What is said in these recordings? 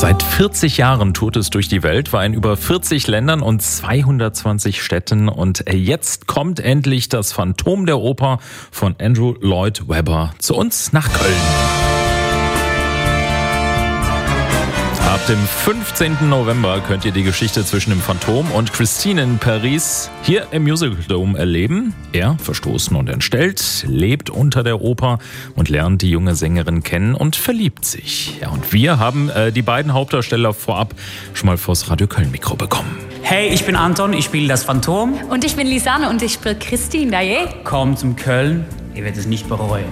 Seit 40 Jahren tourt es durch die Welt, war in über 40 Ländern und 220 Städten. Und jetzt kommt endlich das Phantom der Oper von Andrew Lloyd Webber zu uns nach Köln. Ab dem 15. November könnt ihr die Geschichte zwischen dem Phantom und Christine in Paris hier im Musical Dome erleben. Er, verstoßen und entstellt, lebt unter der Oper und lernt die junge Sängerin kennen und verliebt sich. Ja, und wir haben die beiden Hauptdarsteller vorab schon mal vors Radio Köln-Mikro bekommen. Hey, ich bin Anton, ich spiele das Phantom. Und ich bin Lisanne und ich spiele Christine, da je. Komm zum Köln, ihr werdet es nicht bereuen.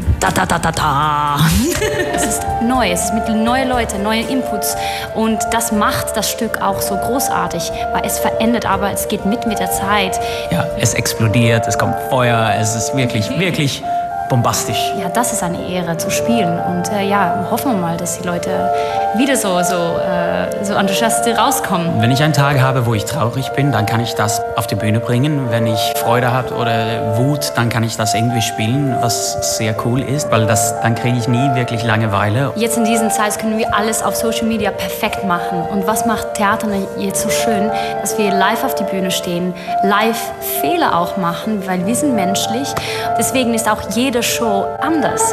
Es ist neu, es ist mit neuen Leuten, neue Inputs. Und das macht das Stück auch so großartig, weil es verändert, aber es geht mit der Zeit. Ja, es explodiert, es kommt Feuer, es ist wirklich bombastisch. Ja, das ist eine Ehre zu spielen. Und hoffen wir mal, dass die Leute wieder so enthousiastisch rauskommen. Wenn ich einen Tag habe, wo ich traurig bin, dann kann ich das auf die Bühne bringen. Wenn ich Freude habe oder Wut, dann kann ich das irgendwie spielen, was sehr cool ist, weil dann kriege ich nie wirklich Langeweile. Jetzt in diesen Zeit können wir alles auf Social Media perfekt machen. Und was macht Theater jetzt so schön, dass wir live auf die Bühne stehen, live Fehler auch machen, weil wir sind menschlich. Deswegen ist auch jede Show anders.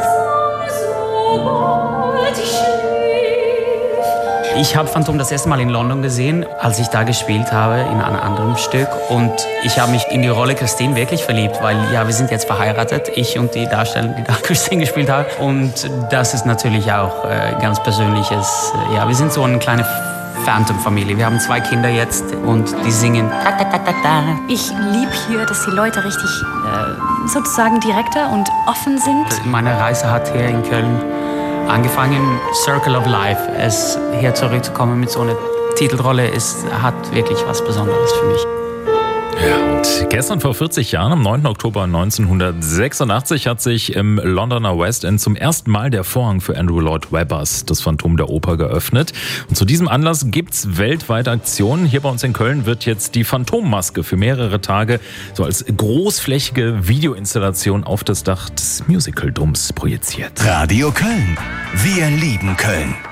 Ich habe Phantom das erste Mal in London gesehen, als ich da gespielt habe in einem anderen Stück. Und ich habe mich in die Rolle Christine wirklich verliebt, weil wir sind jetzt verheiratet, ich und die Darstellerin, die da Christine gespielt hat. Und das ist natürlich auch ganz Persönliches. Wir sind so eine kleine Phantom-Familie. Wir haben 2 Kinder jetzt und die singen. Ich liebe hier, dass die Leute richtig sozusagen direkter und offen sind. Meine Reise hat hier in Köln angefangen. Circle of Life. Hier zurückzukommen mit so einer Titelrolle hat wirklich was Besonderes für mich. Ja, und gestern vor 40 Jahren, am 9. Oktober 1986, hat sich im Londoner West End zum ersten Mal der Vorhang für Andrew Lloyd Webbers, das Phantom der Oper, geöffnet. Und zu diesem Anlass gibt's weltweit Aktionen. Hier bei uns in Köln wird jetzt die Phantommaske für mehrere Tage so als großflächige Videoinstallation auf das Dach des Musical Doms projiziert. Radio Köln. Wir lieben Köln.